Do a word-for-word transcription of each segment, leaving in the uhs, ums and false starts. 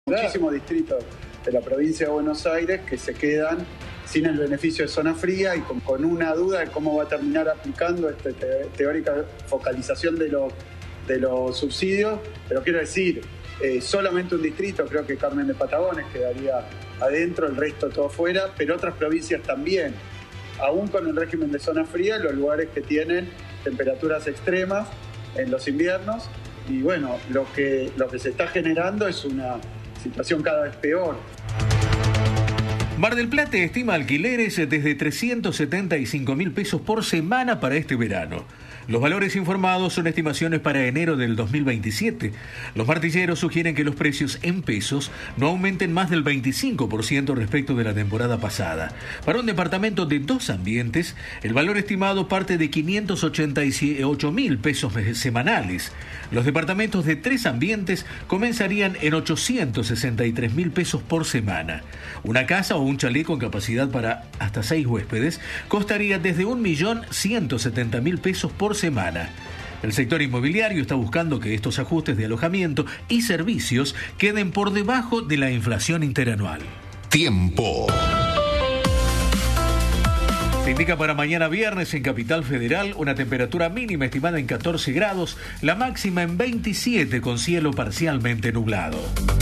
Muchísimos distritos de la provincia de Buenos Aires que se quedan sin el beneficio de zona fría y con, con una duda de cómo va a terminar aplicando esta te, teórica focalización de los, de los subsidios. Pero quiero decir, eh, solamente un distrito, creo que Carmen de Patagones quedaría adentro, el resto todo fuera, pero otras provincias también. Aún con el régimen de zona fría, los lugares que tienen temperaturas extremas en los inviernos. Y bueno, lo que, lo que se está generando es una situación cada vez peor. Mar del Plata estima alquileres desde trescientos setenta y cinco mil pesos por semana para este verano. Los valores informados son estimaciones para enero del dos mil veintisiete. Los martilleros sugieren que los precios en pesos no aumenten más del veinticinco por ciento respecto de la temporada pasada. Para un departamento de dos ambientes, el valor estimado parte de quinientos ochenta y ocho mil pesos semanales. Los departamentos de tres ambientes comenzarían en ochocientos sesenta y tres mil pesos por semana. Una casa o un chalet con capacidad para hasta seis huéspedes costaría desde un millón ciento setenta mil pesos por semana. El sector inmobiliario está buscando que estos ajustes de alojamiento y servicios queden por debajo de la inflación interanual. Tiempo. Se indica para mañana viernes en Capital Federal una temperatura mínima estimada en catorce grados, la máxima en veintisiete con cielo parcialmente nublado.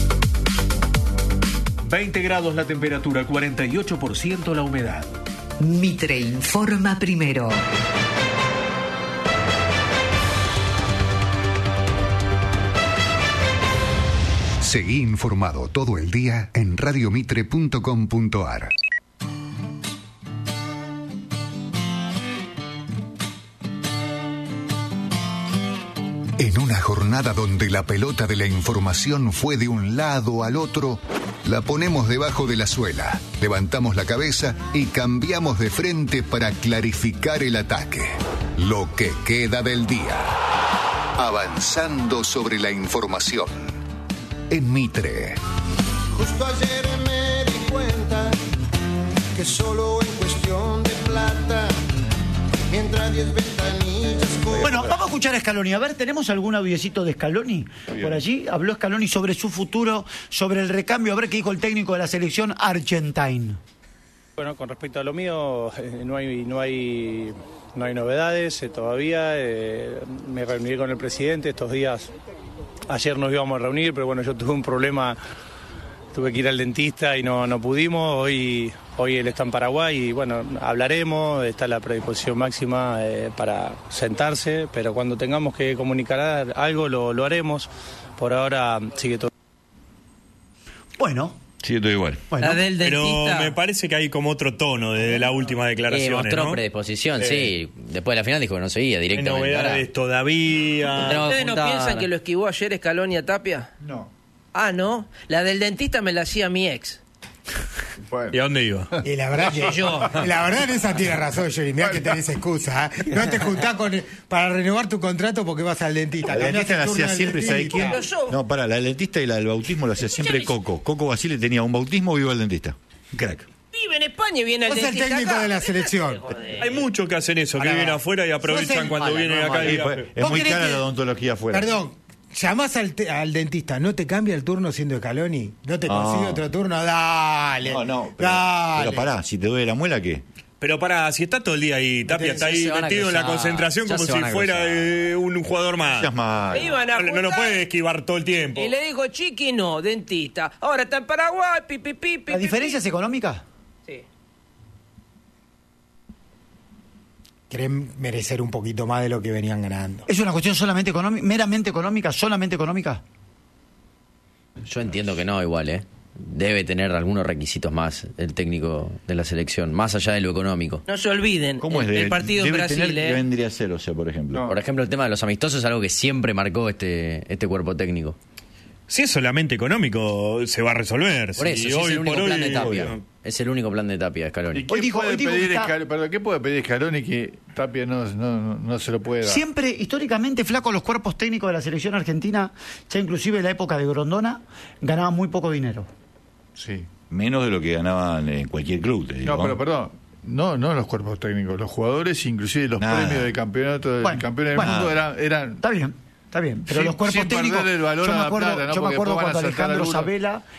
veinte grados la temperatura, cuarenta y ocho por ciento la humedad. Mitre informa primero. Seguí informado todo el día en radio mitre punto com punto a r. En una jornada donde la pelota de la información fue de un lado al otro, la ponemos debajo de la suela, levantamos la cabeza y cambiamos de frente para clarificar el ataque. Lo que queda del día. Avanzando sobre la información. En Mitre. Justo ayer me di cuenta que solo en cuestión de plata, mientras diez ventanillas... Bueno, vamos a escuchar a Scaloni. A ver, ¿tenemos algún audiecito de Scaloni por allí? Habló Scaloni sobre su futuro, sobre el recambio. A ver qué dijo el técnico de la selección argentina. Bueno, con respecto a lo mío, eh, no hay no hay, no hay novedades eh, todavía. Eh, me reuniré con el presidente estos días. Ayer nos íbamos a reunir, pero bueno, yo tuve un problema, tuve que ir al dentista y no, no pudimos. Hoy, hoy él está en Paraguay y bueno, hablaremos, está la predisposición máxima eh, para sentarse, pero cuando tengamos que comunicar algo lo, lo haremos. Por ahora sigue todo. Bueno. Sigue todo igual. Bueno, la del pero dentista, me parece que hay como otro tono de la última declaración. eh, mostró ¿no? predisposición, Eh, sí. Después de la final dijo que no seguía Hay directamente. novedades Ahora, todavía. tenemos ¿Ustedes no juntada. piensan que lo esquivó ayer Scaloni a Tapia? no. Ah, ¿no? La del dentista me la hacía mi ex. ¿Y a dónde iba? Y la verdad que Yo. la verdad en esa tiene razón, Johnny. Mirá que tenés excusa, ¿eh? No te juntás con para renovar tu contrato porque vas al dentista. La dentista la hacía siempre, ¿sabes quién? Pero yo- No, para, la dentista y la del bautismo lo hacía siempre Coco. Coco Basile tenía un bautismo y iba al dentista. Crack. Vive en España y viene al Vos sos el dentista técnico acá. de la selección. Hay muchos que hacen eso, que Ahora vienen va. afuera y aprovechan Sos el- cuando Hola, vienen no, acá. hola. y- Sí, pues, es ¿Vos muy querés cara que- la odontología afuera. Perdón, llamás al, te- al dentista, ¿no te cambia el turno siendo Scaloni? ¿No te No. consigue otro turno? Dale. No, no, pero, dale. pero pará, si te duele la muela, ¿qué? Pero pará, si está todo el día ahí, Tapia está Ya ahí se van a metido en la cruzar, concentración ya como se si van a fuera cruzar. eh, un jugador más. Seas mal. Me iban a No, no lo juntar puede esquivar todo el tiempo. Y le dijo, Chiqui, no, dentista. Ahora está en Paraguay, pi, pi, pi, pi, ¿La pi, diferencia es económica? pi. Sí. Quieren merecer un poquito más de lo que venían ganando. ¿Es una cuestión solamente económica, meramente económica, solamente económica? Yo entiendo que no, igual, ¿eh? Debe tener algunos requisitos más el técnico de la selección, más allá de lo económico. No se olviden, ¿Cómo es? el, De, el partido en debe Brasil, tener, ¿qué ¿eh? vendría a ser, o sea, por ejemplo? Por ejemplo, el tema de los amistosos es algo que siempre marcó este, este cuerpo técnico. Si es solamente económico, se va a resolver. Por Si eso, si es hoy el único por plan hoy, de Tapia. obvio. Es el único plan de Tapia, Scaloni. ¿Y qué Hoy dijo- puede hoy dijo pedir que está- Scal- perdón, ¿qué puede pedir Scaloni que Tapia no, no, no, no se lo puede dar? Siempre, históricamente, flaco, los cuerpos técnicos de la selección argentina, ya inclusive en la época de Grondona, ganaban muy poco dinero. Sí. Menos de lo que ganaban en cualquier club, te digo. No, pero perdón. No, no los cuerpos técnicos, los jugadores, inclusive los Nada. premios del campeonato del Bueno, campeón del bueno. mundo eran, eran Está bien. Está bien, pero Sin- los cuerpos sin técnicos. perder el valor yo a me la acuerdo, plata, ¿no? yo me Porque acuerdo después van a cuando saltar Alejandro algunos. Sabela